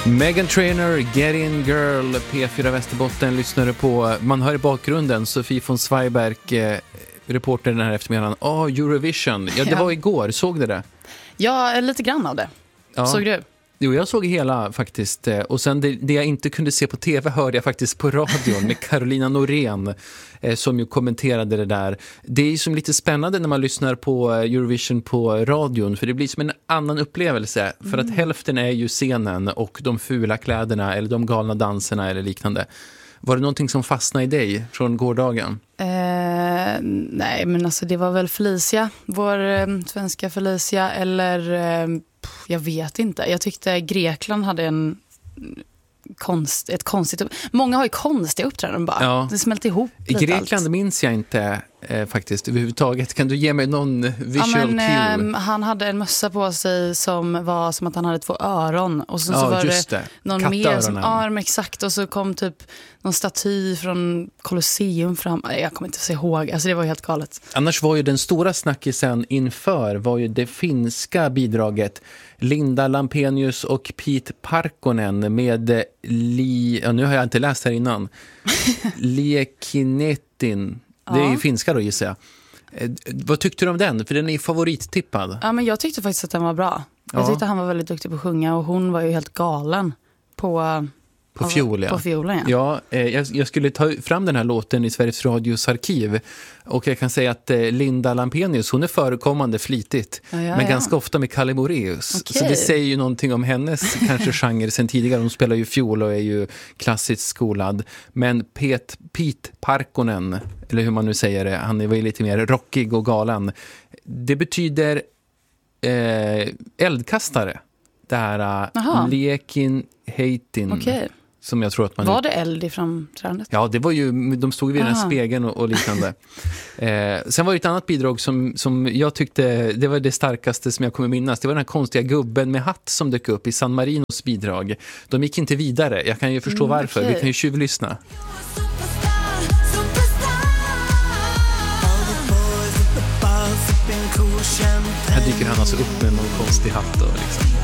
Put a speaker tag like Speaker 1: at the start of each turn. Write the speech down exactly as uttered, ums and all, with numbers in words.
Speaker 1: Meghan Trainor, Get In Girl, P fyra Västerbotten lyssnade på. Man hör i bakgrunden Sofie von Zweiberg, eh, reporter den här eftermiddagen. Ja, oh, Eurovision. Ja, det ja. var igår. Såg du det?
Speaker 2: Ja, lite grann av det. Ja. Såg du?
Speaker 1: Jo, jag såg hela faktiskt. Och sen det, det jag inte kunde se på tv hörde jag faktiskt på radion med Carolina Norén eh, som ju kommenterade det där. Det är ju som lite spännande när man lyssnar på Eurovision på radion, för det blir som en annan upplevelse. Mm. För att hälften är ju scenen och de fula kläderna eller de galna danserna eller liknande. Var det någonting som fastnade i dig från gårdagen?
Speaker 2: Eh, nej, men alltså det var väl Felicia, vår eh, svenska Felicia, eller eh, jag vet inte. Jag tyckte Grekland hade en konst, ett konstigt... Många har ju konstiga uppträdanden bara. Ja. Det smälte ihop lite.
Speaker 1: I Grekland allt. Minns jag inte eh, faktiskt överhuvudtaget. Kan du ge mig någon visual
Speaker 2: ja, men,
Speaker 1: cue?
Speaker 2: Eh, han hade en mössa på sig som var som att han hade två öron. Och så,
Speaker 1: ja,
Speaker 2: så var
Speaker 1: just
Speaker 2: det,
Speaker 1: det.
Speaker 2: någon mer som arm, exakt. Och så kom typ någon staty från Colosseum fram. Jag kommer inte ihåg. Alltså det var helt galet.
Speaker 1: Annars var ju den stora snackisen inför var ju det finska bidraget. Linda Lampenius och Pete Parkkonen med Li... Ja, nu har jag inte läst här innan. Liekinetin. Det är ju finska då, gissar jag. Eh, vad tyckte du om den? För den är favorittippad.
Speaker 2: Ja, men jag tyckte faktiskt att den var bra. Jag ja. tyckte han var väldigt duktig på att sjunga och hon var ju helt galen på...
Speaker 1: På fiol, ja.
Speaker 2: På fiolen, ja.
Speaker 1: ja eh, jag, jag skulle ta fram den här låten i Sveriges Radios arkiv. Och jag kan säga att eh, Linda Lampenius, hon är förekommande flitigt. Ja, ja, men ja. ganska ofta med Kalle Moraeus. Okay. Så det säger ju någonting om hennes kanske genre sen tidigare. Hon spelar ju fiol och är ju klassiskt skolad. Men Pete, Pete Parkkonen, eller hur man nu säger det, han var ju lite mer rockig och galen. Det betyder eh, eldkastare. Det här uh, Lekin Heitin.
Speaker 2: Okay.
Speaker 1: Som jag tror att man...
Speaker 2: Var det eld i framträdandet?
Speaker 1: Ja, det var ju, de stod vid Aha. den här spegeln och, och liknande. eh, sen var det ett annat bidrag som, som jag tyckte, det var det starkaste som jag kommer minnas. Det var den här konstiga gubben med hatt som dök upp i San Marinos bidrag. De gick inte vidare. Jag kan ju förstå mm, varför. Okay. Vi kan ju tjuvlyssna. Här dyker han alltså upp med någon konstig hatt och liksom...